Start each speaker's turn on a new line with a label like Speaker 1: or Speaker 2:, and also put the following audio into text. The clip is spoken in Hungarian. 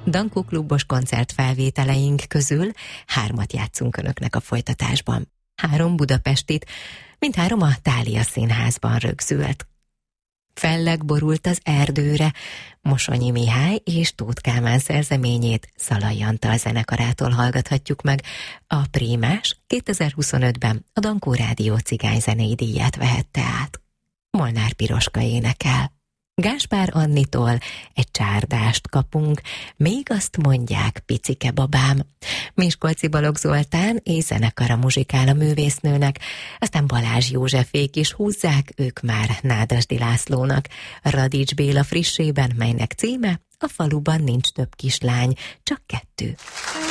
Speaker 1: Dankó klubos koncertfelvételeink közül 3 játszunk önöknek a folytatásban. 3 budapestit, mindhárom a Thália Színházban rögzült. Felleg borult az erdőre, Mosonyi Mihály és Tóth Kálmán szerzeményét Szalai Antal zenekarától hallgathatjuk meg. A Prímás 2025-ben a Dankó Rádió cigányzenei díját vehette át. Molnár Piroska énekel. Gáspár Annitól egy csárdást kapunk, még azt mondják, picike babám. Miskolci Balogh Zoltán és zenekara muzsikál a művésznőnek, aztán Balázs Józsefék is húzzák, ők már Nádasdy Lászlónak. Radics Béla frissében, melynek címe A faluban nincs több kislány, csak 2.